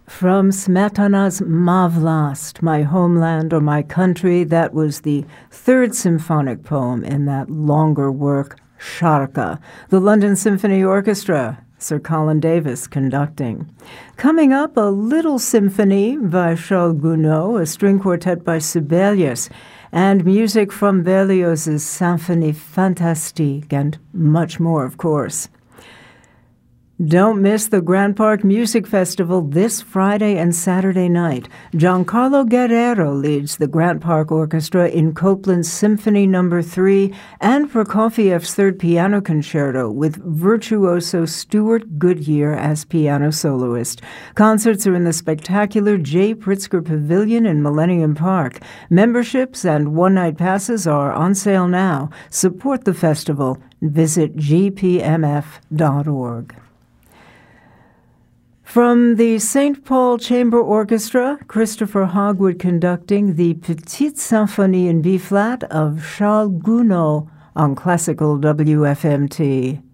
From Smetana's Ma Vlast, My Homeland or My Country, that was the third symphonic poem in that longer work, Sharka. The London Symphony Orchestra, Sir Colin Davis conducting. Coming up, a little symphony by Charles Gounod, a string quartet by Sibelius, and music from Berlioz's Symphonie Fantastique, and much more, of course. Don't miss the Grand Park Music Festival this Friday and Saturday night. Giancarlo Guerrero leads the Grant Park Orchestra in Copland's Symphony No. 3 and Prokofiev's Third Piano Concerto with virtuoso Stuart Goodyear as piano soloist. Concerts are in the spectacular J. Pritzker Pavilion in Millennium Park. Memberships and one-night passes are on sale now. Support the festival. Visit gpmf.org. From the St. Paul Chamber Orchestra, Christopher Hogwood conducting the Petite Symphonie in B-flat of Charles Gounod on Classical WFMT.